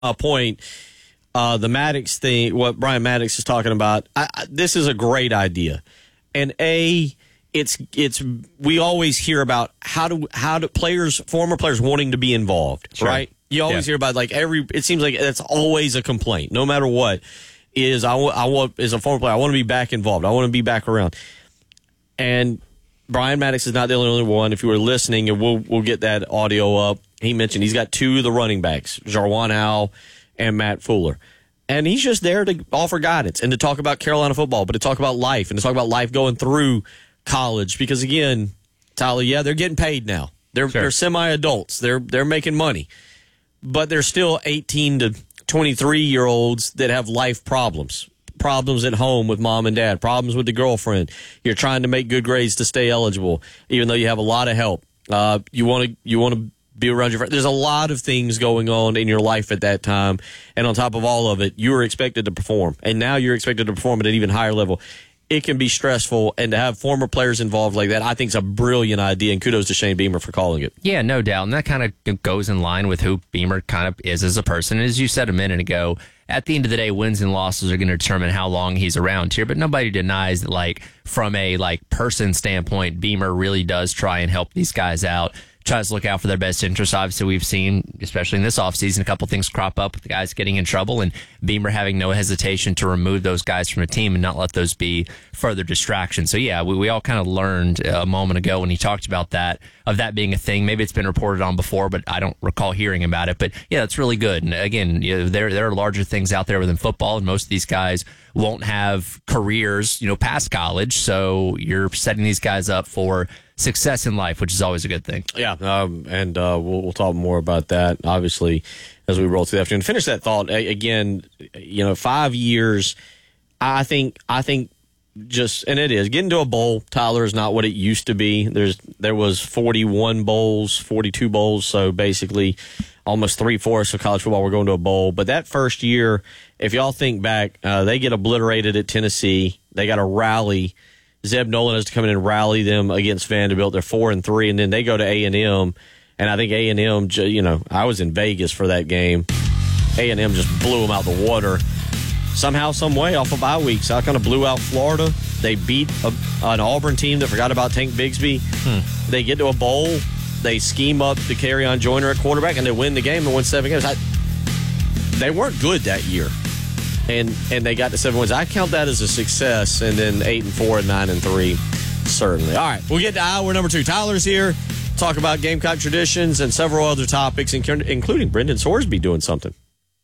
point, the Maddox thing, what Brian Maddox is talking about, this is a great idea. And we always hear about how do former players wanting to be involved, sure. Right? You always hear about it seems like that's always a complaint, no matter what. As a former player, I want to be back involved. I want to be back around. And Brian Maddox is not the only one. If you were listening, and we'll get that audio up. He mentioned he's got two of the running backs, Jarwan Al and Matt Fuller. And he's just there to offer guidance and to talk about Carolina football, but to talk about life and to talk about life going through college. Because again, Tyler, they're getting paid now. They're semi-adults. They're making money. But they're still 18 to 23-year-olds that have life problems at home with mom and dad, problems with the girlfriend. You're trying to make good grades to stay eligible, even though you have a lot of help. You want to be around your friends. There's a lot of things going on in your life at that time, and on top of all of it, you were expected to perform, and now you're expected to perform at an even higher level. It can be stressful, and to have former players involved like that, I think is a brilliant idea, and kudos to Shane Beamer for calling it. Yeah, no doubt, and that kind of goes in line with who Beamer kind of is as a person. As you said a minute ago, at the end of the day, wins and losses are going to determine how long he's around here, but nobody denies that, from a person standpoint, Beamer really does try and help these guys out. Tries to look out for their best interests. Obviously, we've seen, especially in this offseason, a couple things crop up with the guys getting in trouble, and Beamer having no hesitation to remove those guys from a team and not let those be further distractions. So, we all kind of learned a moment ago when he talked about that being a thing. Maybe it's been reported on before, but I don't recall hearing about it. But, it's really good. And, again, there are larger things out there within football, and most of these guys won't have careers, past college. So you're setting these guys up for success in life, which is always a good thing. Yeah, and we'll talk more about that, obviously, as we roll through the afternoon. Finish that thought. Again, 5 years, I think just, and it is, getting to a bowl, Tyler, is not what it used to be. There was 41 bowls, 42 bowls, so basically almost 3/4 of college football were going to a bowl. But that first year, if y'all think back, they get obliterated at Tennessee. They got a rally. Zeb Nolan has to come in and rally them against Vanderbilt. They're 4-3, and then they go to A&M. And I think A&M, I was in Vegas for that game. A&M just blew them out the water. Somehow, some way, off of bye weeks, South Carolina blew out Florida. They beat an Auburn team that forgot about Tank Bigsby. They get to a bowl. They scheme up to Kerryon Joyner at quarterback, and they win the game and win 7 games. They weren't good that year. And they got to 7 wins. I count that as a success. And then 8-4 and 9-3, certainly. All right, we'll get to hour number 2. Tyler's here. Talk about Gamecock traditions and several other topics, including Brendan Sorsby doing something.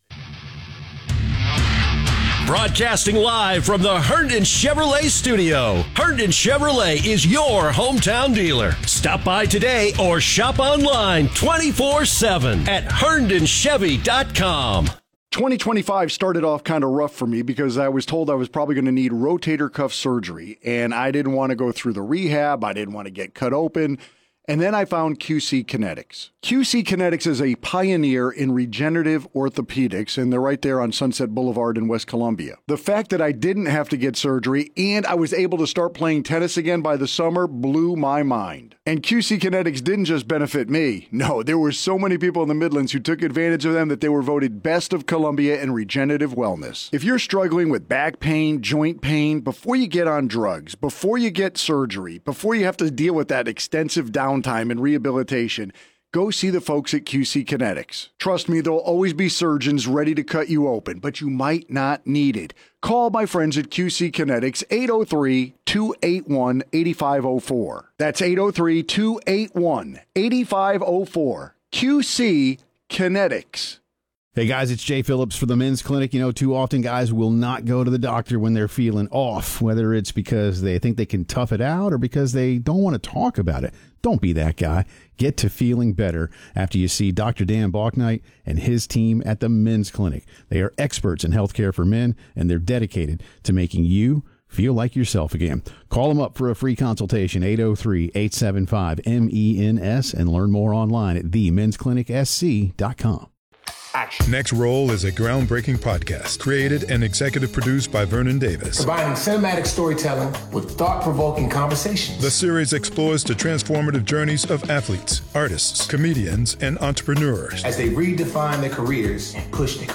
Broadcasting live from the Herndon Chevrolet studio. Herndon Chevrolet is your hometown dealer. Stop by today or shop online 24/7 at herndonchevy.com. 2025 started off kind of rough for me because I was told I was probably going to need rotator cuff surgery, and I didn't want to go through the rehab. I didn't want to get cut open. And then I found QC Kinetics. QC Kinetics is a pioneer in regenerative orthopedics, and they're right there on Sunset Boulevard in West Columbia. The fact that I didn't have to get surgery and I was able to start playing tennis again by the summer blew my mind. And QC Kinetics didn't just benefit me. No, there were so many people in the Midlands who took advantage of them that they were voted Best of Columbia in regenerative wellness. If you're struggling with back pain, joint pain, before you get on drugs, before you get surgery, before you have to deal with that extensive downtime and rehabilitation, go see the folks at QC Kinetics. Trust me, there'll always be surgeons ready to cut you open, but you might not need it. Call my friends at QC Kinetics, 803-281-8504. That's 803-281-8504. QC Kinetics. Hey guys, it's Jay Phillips for the Men's Clinic. Too often guys will not go to the doctor when they're feeling off, whether it's because they think they can tough it out or because they don't want to talk about it. Don't be that guy. Get to feeling better after you see Dr. Dan Balknight and his team at the Men's Clinic. They are experts in healthcare for men, and they're dedicated to making you feel like yourself again. Call them up for a free consultation, 803-875-MENS, and learn more online at themensclinicsc.com. action. Next Roll is a groundbreaking podcast created and executive produced by Vernon Davis. Combining cinematic storytelling with thought-provoking conversations. The series explores the transformative journeys of athletes, artists, comedians, and entrepreneurs as they redefine their careers and push their